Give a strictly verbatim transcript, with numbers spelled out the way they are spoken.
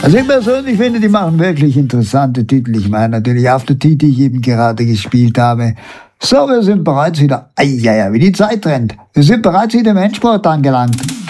Also ich persönlich finde, die machen wirklich interessante Titel. Ich meine natürlich auf der die, die ich eben gerade gespielt habe. So, wir sind bereits wieder, ai, ai, ai, wie die Zeit rennt. Wir sind bereits wieder im Endsport angelangt.